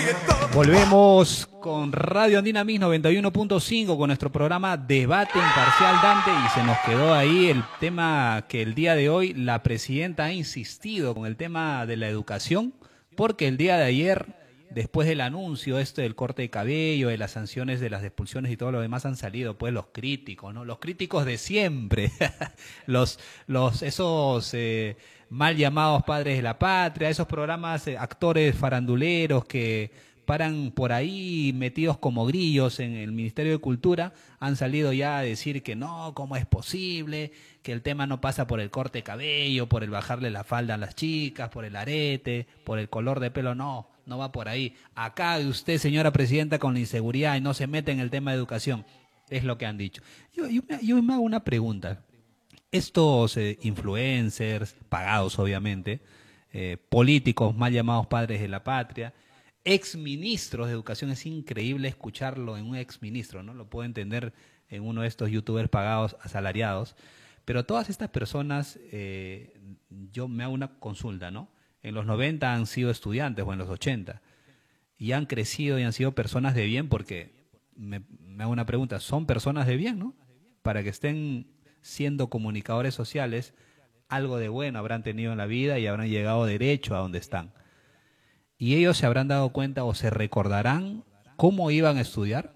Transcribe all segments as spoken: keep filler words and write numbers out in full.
Volvemos con Radio Andina Mix noventa y uno punto cinco con nuestro programa Debate Imparcial, Dante, y se nos quedó ahí el tema que el día de hoy la presidenta ha insistido con el tema de la educación, porque el día de ayer, después del anuncio este del corte de cabello, de las sanciones de las expulsiones y todo lo demás, han salido pues los críticos, ¿no? Los críticos de siempre, los, los, esos eh, mal llamados padres de la patria, esos programas, eh, actores faranduleros que paran por ahí metidos como grillos en el Ministerio de Cultura, han salido ya a decir que no, cómo es posible, que el tema no pasa por el corte de cabello, por el bajarle la falda a las chicas, por el arete, por el color de pelo, no, no va por ahí. Acabe usted, señora presidenta, con la inseguridad y no se mete en el tema de educación, es lo que han dicho. Yo, yo, me, yo me hago una pregunta. Estos eh, influencers, pagados obviamente, eh, políticos mal llamados padres de la patria, exministros de educación, es increíble escucharlo en un exministro, ¿no? Lo puedo entender en uno de estos youtubers pagados, asalariados, pero todas estas personas, eh, yo me hago una consulta, ¿no? En los noventa han sido estudiantes, o en los ochenta, y han crecido y han sido personas de bien, porque me, me hago una pregunta, ¿son personas de bien, no? Para que estén siendo comunicadores sociales, algo de bueno habrán tenido en la vida y habrán llegado derecho a donde están. Y ellos se habrán dado cuenta o se recordarán cómo iban a estudiar,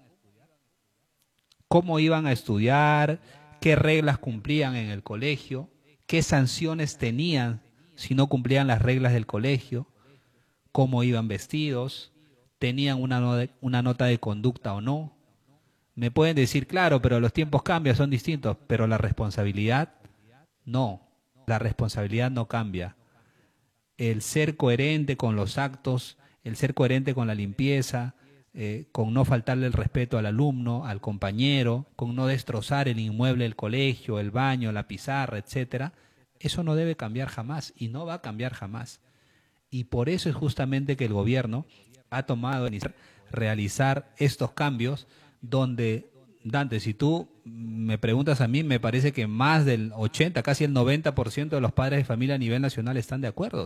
cómo iban a estudiar, qué reglas cumplían en el colegio, qué sanciones tenían si no cumplían las reglas del colegio, cómo iban vestidos, tenían una, no de, una nota de conducta o no. Me pueden decir, claro, pero los tiempos cambian, son distintos, pero la responsabilidad, no, la responsabilidad no cambia. El ser coherente con los actos, el ser coherente con la limpieza, eh, con no faltarle el respeto al alumno, al compañero, con no destrozar el inmueble del colegio, el baño, la pizarra, etcétera, eso no debe cambiar jamás y no va a cambiar jamás. Y por eso es justamente que el gobierno ha tomado realizar estos cambios donde, Dante, si tú me preguntas a mí, me parece que más del ochenta, casi el noventa por ciento de los padres de familia a nivel nacional están de acuerdo.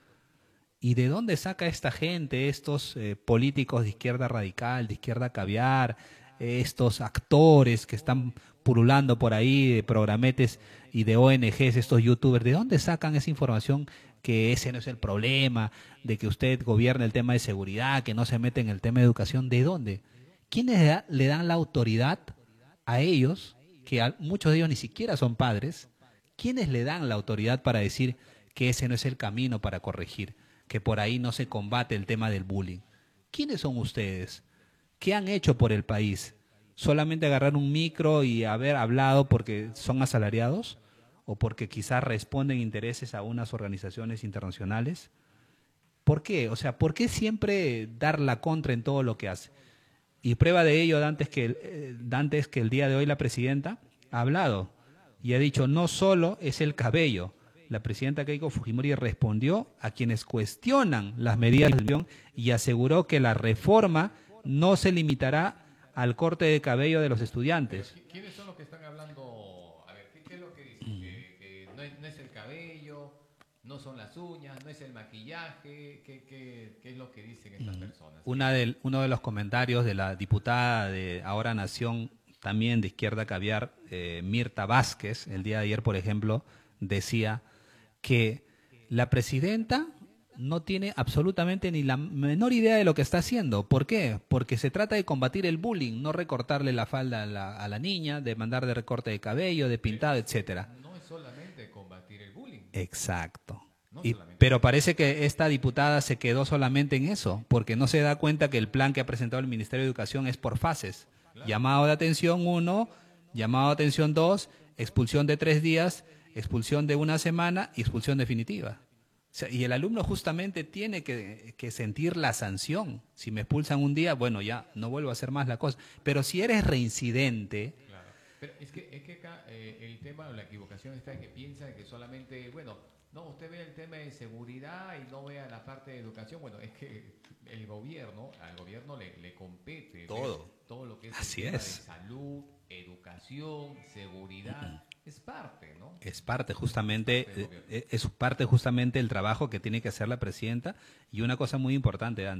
¿Y de dónde saca esta gente, estos eh, políticos de izquierda radical, de izquierda caviar, eh, estos actores que están pululando por ahí de programetes y de O N Ges, estos youtubers? ¿De dónde sacan esa información que ese no es el problema, de que usted gobierne el tema de seguridad, que no se mete en el tema de educación? ¿De dónde? ¿Quiénes le dan la autoridad a ellos, que a, muchos de ellos ni siquiera son padres? ¿Quiénes le dan la autoridad para decir que ese no es el camino para corregir, que por ahí no se combate el tema del bullying? ¿Quiénes son ustedes? ¿Qué han hecho por el país? ¿Solamente agarrar un micro y haber hablado porque son asalariados? ¿O porque quizás responden intereses a unas organizaciones internacionales? ¿Por qué? O sea, ¿por qué siempre dar la contra en todo lo que hace? Y prueba de ello, Dante, es que, eh, Dante, es que el día de hoy la presidenta ha hablado y ha dicho, no solo es el cabello. La presidenta Keiko Fujimori respondió a quienes cuestionan las medidas de educación y aseguró que la reforma no se limitará al corte de cabello de los estudiantes. ¿Quiénes son los que están hablando? A ver, ¿qué, qué es lo que dicen? Que, que no, es, no es el cabello, no son las uñas, no es el maquillaje. ¿Qué, qué, qué es lo que dicen estas personas? Una del, uno de los comentarios de la diputada de Ahora Nación, también de izquierda caviar, eh, Mirta Vázquez, el día de ayer, por ejemplo, decía que la presidenta no tiene absolutamente ni la menor idea de lo que está haciendo. ¿Por qué? Porque se trata de combatir el bullying, no recortarle la falda a la, a la niña, de mandar de recorte de cabello, de pintado, etcétera. No es solamente combatir el bullying. Exacto. No Y, solamente pero parece que esta diputada se quedó solamente en eso, porque no se da cuenta que el plan que ha presentado el Ministerio de Educación es por fases. Claro. Llamado de atención uno, llamado de atención dos, expulsión de tres días, expulsión de una semana y expulsión definitiva. O sea, y el alumno justamente tiene que, que sentir la sanción. Si me expulsan un día, bueno, ya no vuelvo a hacer más la cosa. Pero si eres reincidente... Claro. Pero es que, es que acá eh, el tema, la equivocación está en que piensa que solamente, bueno, no, usted ve el tema de seguridad y no vea la parte de educación. Bueno, es que el gobierno, al gobierno le, le compete todo, todo lo que es Así el tema es. de salud, educación, seguridad. Uh-uh. Es parte, ¿no? Es parte justamente, es parte, es parte justamente el trabajo que tiene que hacer la presidenta. Y una cosa muy importante, Dante,